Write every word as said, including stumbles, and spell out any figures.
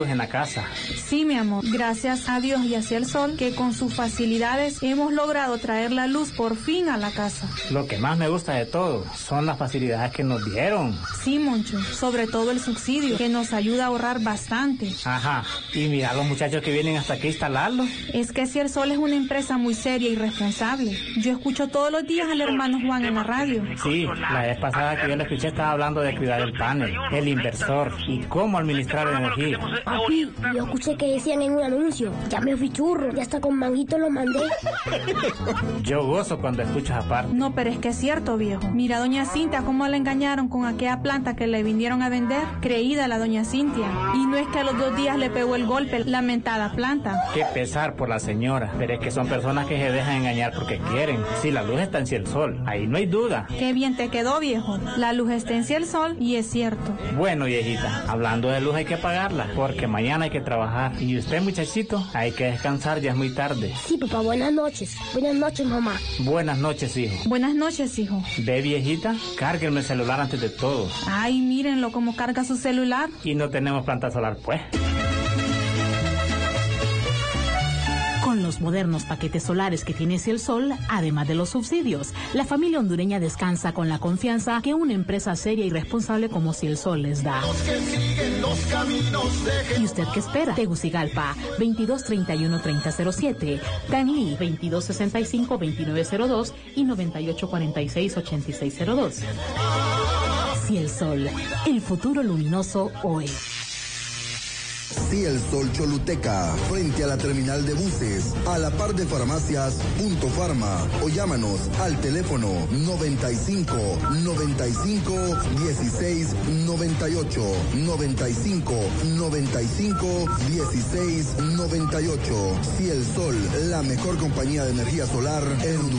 en la casa. Sí, mi amor, gracias a Dios y hacia el sol, que con sus facilidades hemos logrado traer la luz por fin a la casa. Lo que más me gusta de todo son las facilidades que nos dieron. Sí, Moncho, sobre todo el subsidio, que nos ayuda a ahorrar bastante. Ajá, y mira los muchachos que vienen hasta aquí a instalarlo. Es que si el sol es una empresa muy seria y responsable. Yo escucho todos los días al hermano Juan en la radio. Sí, la vez pasada que yo le escuché estaba hablando de cuidar el panel, el inversor y cómo administrar la energía. Papi, yo escuché que decían en un anuncio, ya me fui churro, ya hasta con manguito lo mandé. Yo gozo cuando escucho esa parte. No, pero es que es cierto, viejo. Mira, doña Cintia, cómo la engañaron con aquella planta que le vinieron a vender. Creída la doña Cintia. Y no es que a los dos días le pegó el golpe la mentada planta. Qué pesar por la señora, pero es que son personas que se dejan engañar porque quieren. Si la luz está en el sol, ahí no hay duda. Qué bien te quedó, viejo. La luz está en el sol y es cierto. Bueno, viejita, hablando de luz hay que pagarla, porque mañana hay que trabajar. Y usted, muchachito, hay que descansar, ya es muy tarde. Sí, papá, buenas noches. Buenas noches, mamá. Buenas noches, hijo. Buenas noches, hijo. Ve, viejita, cárguenme el celular antes de todo. Ay, mírenlo cómo carga su celular. Y no tenemos planta solar, pues. Con los modernos paquetes solares que tiene El Sol, además de los subsidios, la familia hondureña descansa con la confianza que una empresa seria y responsable como El Sol les da. ¿Y usted qué espera? Tegucigalpa, veintidós treinta y uno treinta cero siete, Danlí, veintidós sesenta y cinco veintinueve cero dos y noventa y ocho cuarenta y seis ochenta y seis cero dos. El Sol, el futuro luminoso hoy. Sí, El Sol Choluteca, frente a la terminal de buses, a la par de farmacias Punto Farma, o llámanos al teléfono noventa y cinco, noventa y cinco, dieciséis, noventa y ocho, noventa y cinco, noventa y cinco, dieciséis, noventa y ocho. Sí, El Sol, la mejor compañía de energía solar en Honduras.